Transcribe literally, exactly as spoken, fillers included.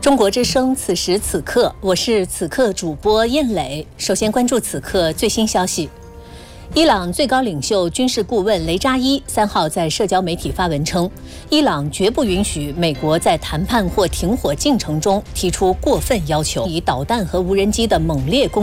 中国之声，此时此刻，我是此刻主播燕磊。首先关注此刻最新消息。伊朗最高领袖、军事顾问雷扎伊三号在社交媒体发文称，伊朗绝不允许美国在谈判或停火进程中提出过分要求，以导弹和无人机的猛烈攻